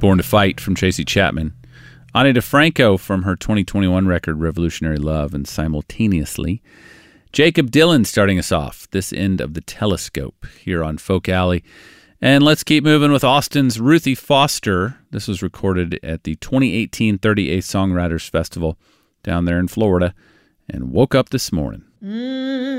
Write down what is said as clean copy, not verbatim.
Born to Fight from Tracy Chapman. Ani DeFranco from her 2021 record, Revolutionary Love, and simultaneously, Jacob Dylan starting us off, This End of the Telescope, here on Folk Alley. And let's keep moving with Austin's Ruthie Foster. This was recorded at the 2018 38th Songwriters Festival down there in Florida, and Woke Up This Morning.